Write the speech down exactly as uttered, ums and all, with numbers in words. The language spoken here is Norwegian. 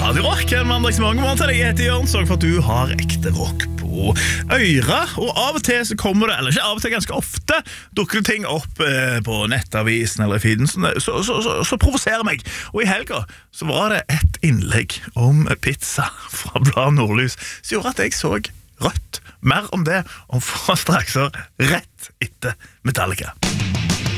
Radio Rock, en mandagsmorgen morgen til deg. Jeg heter Jørn, så for at du har ekte rock på øra. Og av og til så kommer det, eller ikke av og til, ganske ofte dukker det ting opp eh, på nettavisen eller i feeden, så, så, så, så, så provoserer meg. Og i helga så var det et innlegg om pizza fra Bladet Nordlys som gjorde at jeg så rødt. Mer om det om få straks rett etter Metallica.